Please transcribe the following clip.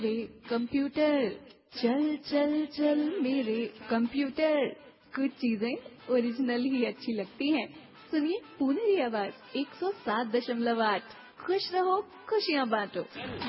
मेरे कंप्यूटर, चल चल चल मेरे कंप्यूटर। कुछ चीजें ओरिजिनल ही अच्छी लगती हैं। सुनिए पुनरी आवाज 107.8। खुश रहो, खुशियाँ बांटो।